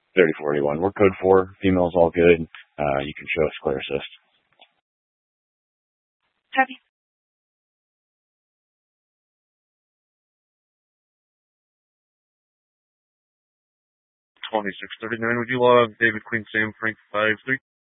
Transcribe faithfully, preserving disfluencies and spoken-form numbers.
thirty-four eighty-one. We're code four. Female's all good. Uh, you can show us clear assist. Copy. twenty-six thirty-nine, would you log David Queen Sam Frank five three?